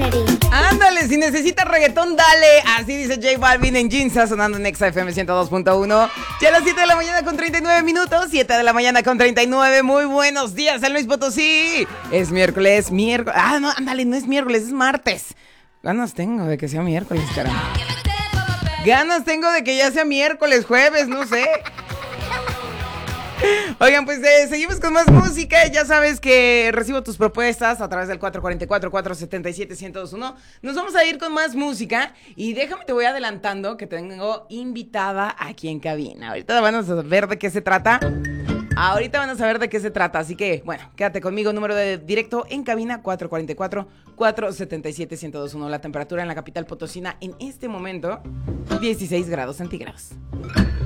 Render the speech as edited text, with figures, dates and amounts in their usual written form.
Ándale, si necesitas reggaetón, dale. Así dice J Balvin en Ginza, sonando en Exa FM 102.1. Ya a las 7 de la mañana con 39 minutos. 7 de la mañana con 39. Muy buenos días, San Luis Potosí. Es miércoles. Ah, no, ándale, no es miércoles, es martes. Ganas tengo de que sea miércoles, caramba. Ganas tengo de que ya sea miércoles, jueves, no sé. Oigan, pues seguimos con más música. Ya sabes que recibo tus propuestas a través del 444-477-1021. Nos vamos a ir con más música. Y déjame, te voy adelantando que tengo invitada aquí en cabina. Ahorita van a saber de qué se trata. Así que, bueno, quédate conmigo. Número de directo en cabina 444-477-1021. La temperatura en la capital potosina en este momento, 16 grados centígrados.